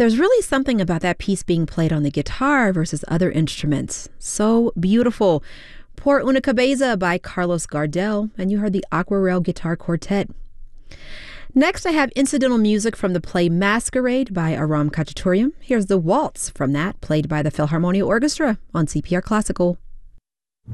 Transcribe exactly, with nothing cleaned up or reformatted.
There's really something about that piece being played on the guitar versus other instruments. So beautiful. Por una cabeza by Carlos Gardel, and you heard the Aquarelle Guitar Quartet. Next, I have incidental music from the play Masquerade by Aram Khachaturian. Here's the waltz from that, played by the Philharmonia Orchestra on C P R Classical.